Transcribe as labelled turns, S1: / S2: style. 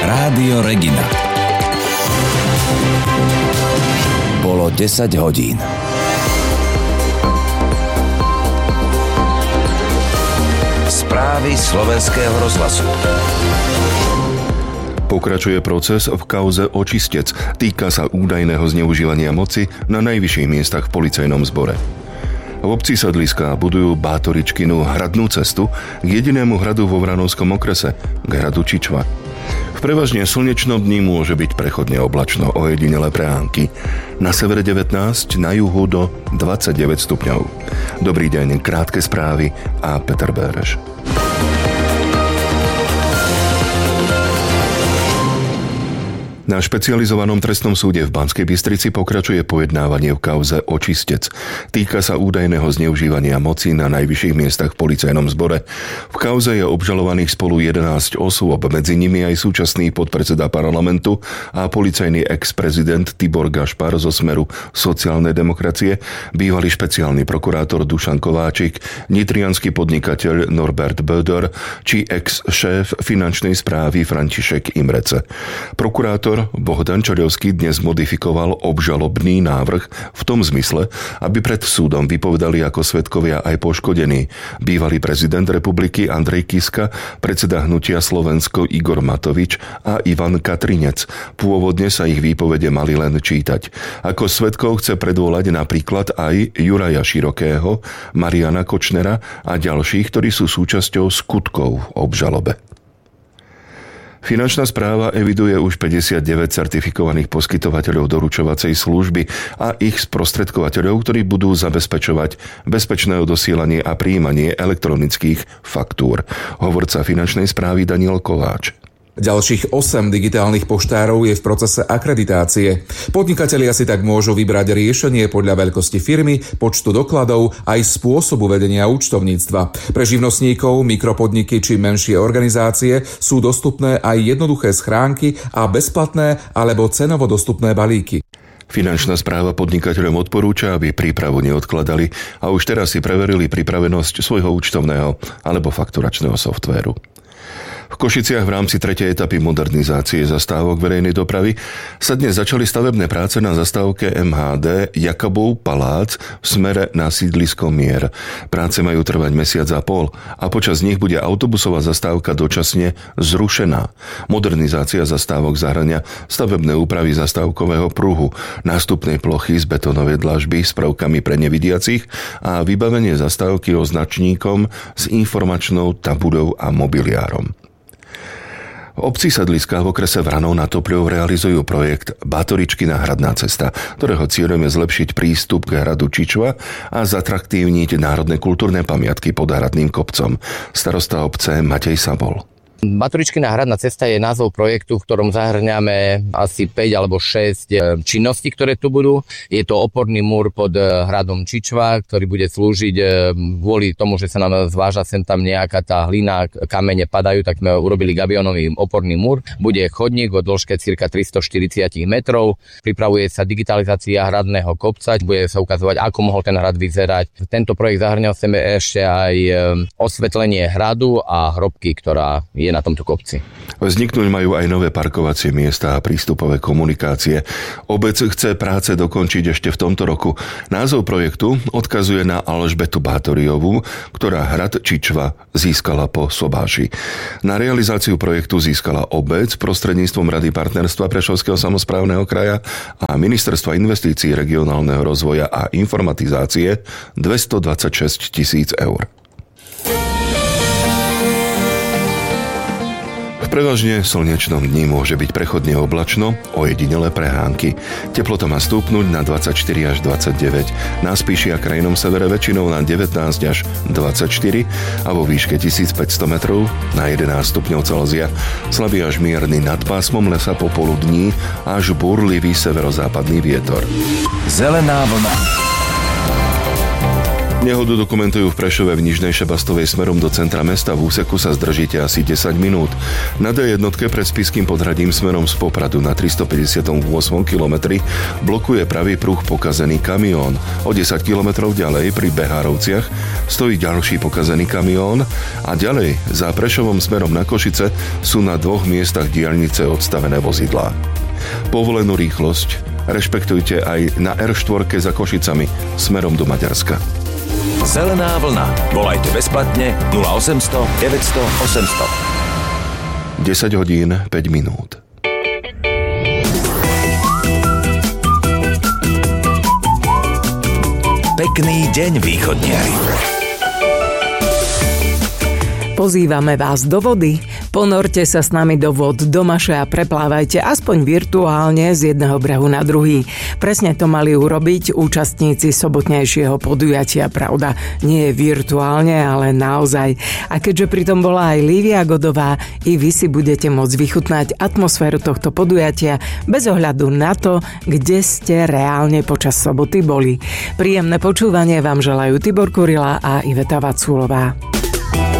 S1: Rádio Regina. Bolo 10 hodín. Správy slovenského rozhlasu.
S2: Pokračuje proces v kauze Očistec. Týka sa údajného zneužívania moci na najvyšších miestach v policajnom zbore. V obci Sedliská budujú Bátoričkinu hradnú cestu k jedinému hradu vo Vranovskom okrese, k hradu Čičva. V prevažne slnečnom dni môže byť prechodne oblačno, ojedinelé prehánky. Na severe 19, na juhu do 29 stupňov. Dobrý deň, krátke správy a Peter Béreš. Na špecializovanom trestnom súde v Banskej Bystrici pokračuje pojednávanie v kauze Očistec. Týka sa údajného zneužívania moci na najvyšších miestach v policajnom zbore. V kauze je obžalovaných spolu 11 osôb, medzi nimi aj súčasný podpredseda parlamentu a policajný ex-prezident Tibor Gašpar zo Smeru sociálnej demokracie, bývalý špeciálny prokurátor Dušan Kováčik, nitriansky podnikateľ Norbert Böder či ex-šéf finančnej správy František Imrece. Prokurátor Bohdan Čaďovský dnes modifikoval obžalobný návrh v tom zmysle, aby pred súdom vypovedali ako svedkovia aj poškodení bývalý prezident republiky Andrej Kiska, predseda hnutia Slovensko Igor Matovič a Ivan Katrinec. Pôvodne sa ich výpovede mali len čítať. Ako svedkov chce predvolať napríklad aj Juraja Širokého, Mariana Kočnera a ďalších, ktorí sú súčasťou skutkov v obžalobe. Finančná správa eviduje už 59 certifikovaných poskytovateľov doručovacej služby a ich sprostredkovateľov, ktorí budú zabezpečovať bezpečné odosielanie a prijímanie elektronických faktúr. Hovorca finančnej správy Daniel Kováč.
S3: Ďalších 8 digitálnych poštárov je v procese akreditácie. Podnikatelia si tak môžu vybrať riešenie podľa veľkosti firmy, počtu dokladov aj spôsobu vedenia účtovníctva. Pre živnostníkov, mikropodniky či menšie organizácie sú dostupné aj jednoduché schránky a bezplatné alebo cenovo dostupné balíky.
S2: Finančná správa podnikateľom odporúča, aby prípravu neodkladali a už teraz si preverili pripravenosť svojho účtovného alebo fakturačného softvéru. V Košiciach v rámci 3. etapy modernizácie zastávok verejnej dopravy sa dnes začali stavebné práce na zastávke MHD Jakobov palác v smere na sídlisko Mier. Práce majú trvať mesiac a pol a počas nich bude autobusová zastávka dočasne zrušená. Modernizácia zastávok zahŕňa stavebné úpravy zastávkového pruhu, nástupnej plochy z betónovej dlažby s prvkami pre nevidiacich a vybavenie zastávky označníkom s informačnou tabuľou a mobiliárom. V obci Sedliská v okrese Vranov nad Topľou realizujú projekt Bátoričkina hradná cesta, ktorého cieľom je zlepšiť prístup k hradu Čičva a zatraktívniť národné kultúrne pamiatky pod hradným kopcom. Starosta obce Matej Sabol.
S4: Bátoričkina hradná cesta je názov projektu, v ktorom zahŕňame asi 5 alebo 6 činností, ktoré tu budú. Je to oporný múr pod hradom Čičva, ktorý bude slúžiť kvôli tomu, že sa nám zváža sem tam nejaká tá hlina, kamene padajú, tak sme urobili gabionový oporný múr. Bude chodník o dĺžke cirka 340 metrov. Pripravuje sa digitalizácia hradného kopca, bude sa ukazovať, ako mohol ten hrad vyzerať. Tento projekt zahŕňa sem ešte aj osvetlenie hradu a hrobky, ktorá je na tomto kopci.
S2: Vzniknúť majú aj nové parkovacie miesta a prístupové komunikácie. Obec chce práce dokončiť ešte v tomto roku. Názov projektu odkazuje na Alžbetu Bátoriovú, ktorá hrad Čičva získala po sobáši. Na realizáciu projektu získala obec prostredníctvom Rady partnerstva Prešovského samosprávneho kraja a Ministerstva investícií, regionálneho rozvoja a informatizácie 226 000 eur. V prevažne slnečnom dni môže byť prechodne oblačno, ojedinelé prehánky. Teplota má stúpnuť na 24 až 29, na spíši a krajnom severe väčšinou na 19 až 24 a vo výške 1500 metrov na 11 stupňov Celzia. Slabý až mierny nad pásmom lesa popoludní až burlivý severozápadný vietor.
S1: Zelená vlna.
S2: Nehodu dokumentujú v Prešove v Nižnej Šebastovej smerom do centra mesta. V úseku sa zdržíte asi 10 minút. Na D1 pred Spišským Podhradím smerom z Popradu na 358 kilometri blokuje pravý pruh pokazený kamión. O 10 kilometrov ďalej pri Behárovciach stojí ďalší pokazený kamión a ďalej za Prešovom smerom na Košice sú na 2 miestach diaľnice odstavené vozidlá. Povolenú rýchlosť rešpektujte aj na R4 za Košicami smerom do Maďarska.
S1: Zelená vlna. Volajte bezplatne 0800 900 800.
S2: 10 hodín 5 minút.
S1: Pekný deň, východniari.
S5: Pozývame vás do vody. Ponorte sa s nami do vod, do maše a preplávajte aspoň virtuálne z jedného brehu na druhý. Presne to mali urobiť účastníci sobotnejšieho podujatia, pravda. Nie virtuálne, ale naozaj. A keďže pritom bola aj Lívia Godová, i vy si budete môcť vychutnať atmosféru tohto podujatia bez ohľadu na to, kde ste reálne počas soboty boli. Príjemné počúvanie vám želajú Tibor Kurila a Iveta Vaculová.